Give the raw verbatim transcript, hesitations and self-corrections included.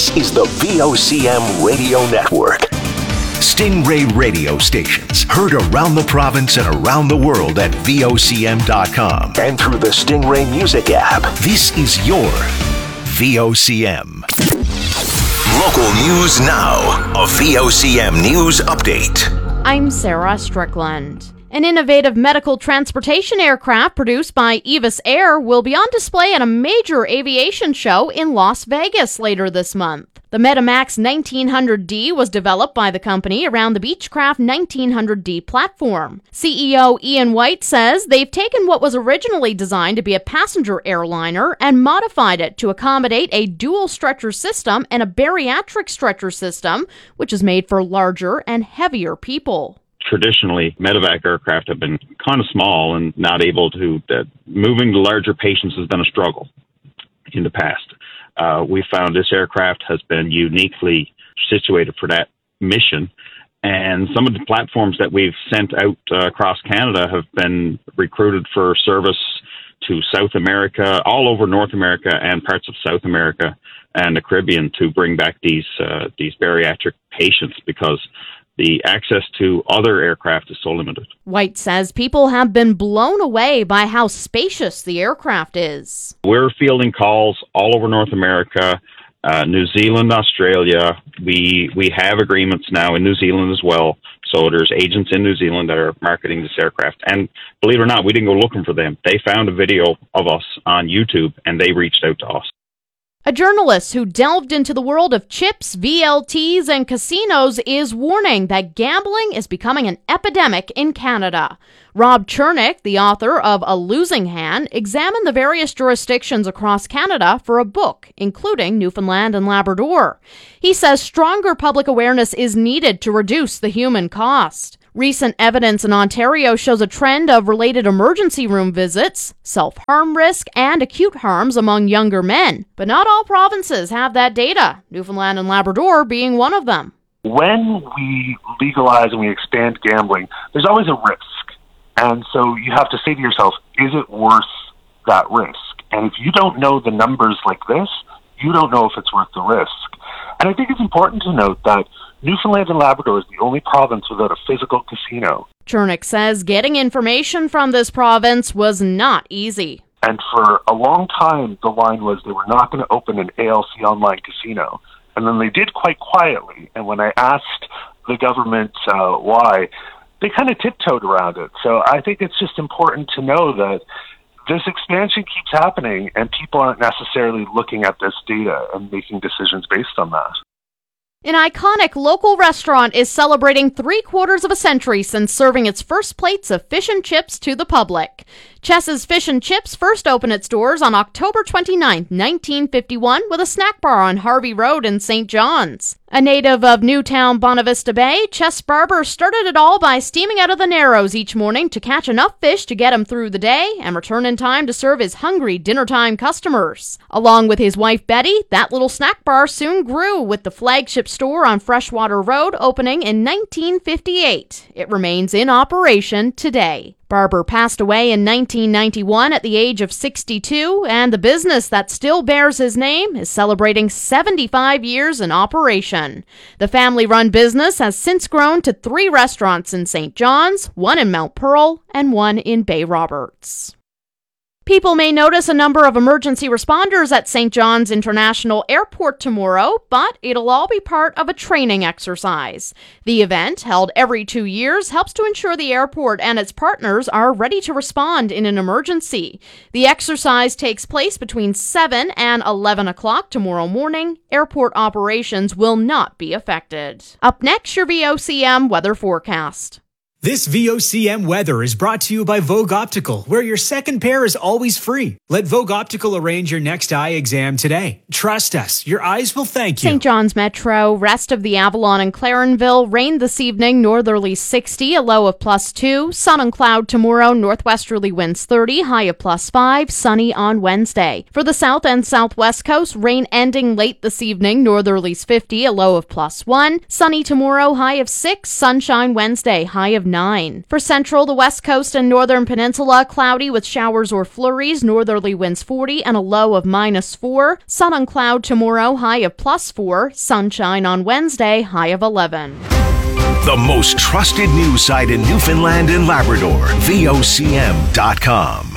This is the V O C M Radio Network. Stingray radio stations heard around the province and around the world at V O C M dot com and through the Stingray Music app. This is your V O C M. Local news now. A V O C M News Update. I'm Sarah Strickland. An innovative medical transportation aircraft produced by Evis Air will be on display at a major aviation show in Las Vegas later this month. The Metamax nineteen hundred D was developed by the company around the Beechcraft nineteen hundred D platform. C E O Ian White says they've taken what was originally designed to be a passenger airliner and modified it to accommodate a dual stretcher system and a bariatric stretcher system, which is made for larger and heavier people. Traditionally, medevac aircraft have been kind of small and not able to, uh, moving the larger patients has been a struggle in the past. Uh, we found this aircraft has been uniquely situated for that mission. And some of the platforms that we've sent out uh, across Canada have been recruited for service to South America, all over North America and parts of South America and the Caribbean to bring back these uh, these bariatric patients because the access to other aircraft is so limited. White says people have been blown away by how spacious the aircraft is. We're fielding calls all over North America, uh, New Zealand, Australia. We we have agreements now in New Zealand as well. So there's agents in New Zealand that are marketing this aircraft. And believe it or not, we didn't go looking for them. They found a video of us on YouTube and they reached out to us. A journalist who delved into the world of chips, V L Ts, and casinos is warning that gambling is becoming an epidemic in Canada. Rob Chernick, the author of A Losing Hand, examined the various jurisdictions across Canada for a book, including Newfoundland and Labrador. He says stronger public awareness is needed to reduce the human cost. Recent evidence in Ontario shows a trend of related emergency room visits, self-harm risk, and acute harms among younger men. But not all provinces have that data, Newfoundland and Labrador being one of them. When we legalize and we expand gambling, there's always a risk. And so you have to say to yourself, is it worth that risk? And if you don't know the numbers like this, you don't know if it's worth the risk. And I think it's important to note that Newfoundland and Labrador is the only province without a physical casino. Chernick says getting information from this province was not easy. And for a long time, the line was they were not going to open an A L C online casino. And then they did quite quietly. And when I asked the government uh, why, they kind of tiptoed around it. So I think it's just important to know that this expansion keeps happening and people aren't necessarily looking at this data and making decisions based on that. An iconic local restaurant is celebrating three quarters of a century since serving its first plates of fish and chips to the public. Chess's Fish and Chips first opened its doors on October twenty-ninth, nineteen fifty-one, with a snack bar on Harvey Road in Saint John's. A native of Newtown, Bonavista Bay, Chess Barber started it all by steaming out of the Narrows each morning to catch enough fish to get him through the day and return in time to serve his hungry dinner-time customers. Along with his wife Betty, that little snack bar soon grew, with the flagship store on Freshwater Road opening in nineteen fifty-eight. It remains in operation today. Barber passed away in nineteen ninety-one at the age of sixty-two, and the business that still bears his name is celebrating seventy-five years in operation. The family-run business has since grown to three restaurants in Saint John's, one in Mount Pearl, and one in Bay Roberts. People may notice a number of emergency responders at Saint John's International Airport tomorrow, but it'll all be part of a training exercise. The event, held every two years, helps to ensure the airport and its partners are ready to respond in an emergency. The exercise takes place between seven and eleven o'clock tomorrow morning. Airport operations will not be affected. Up next, your V O C M weather forecast. This V O C M weather is brought to you by Vogue Optical, where your second pair is always free. Let Vogue Optical arrange your next eye exam today. Trust us, your eyes will thank you. Saint John's Metro, rest of the Avalon and Clarenville, rain this evening, northerly sixty, a low of plus two. Sun and cloud tomorrow, northwesterly winds thirty, high of plus five, sunny on Wednesday. For the south and southwest coast, rain ending late this evening, northerlies fifty, a low of plus one. Sunny tomorrow, high of six, sunshine Wednesday, high of nine. For Central, the West Coast and Northern Peninsula, cloudy with showers or flurries, northerly winds forty and a low of minus four. Sun on cloud tomorrow, high of plus four. Sunshine on Wednesday, high of eleven. The most trusted news site in Newfoundland and Labrador, V O C M dot com.